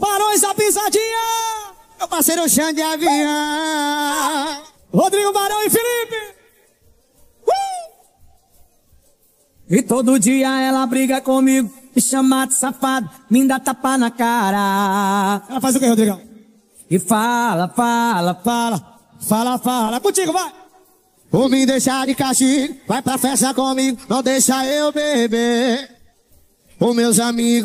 Barões da Pisadinha. Meu parceiro Xande Avião. Rodrigo Barão e Felipe. E todo dia ela briga comigo, me chama de safado, me dá tapa na cara. Ela faz o que, Rodrigão? E fala. Contigo, vai. Por me deixar de castigo, vai pra festa comigo, não deixa eu beber. Os meus amigos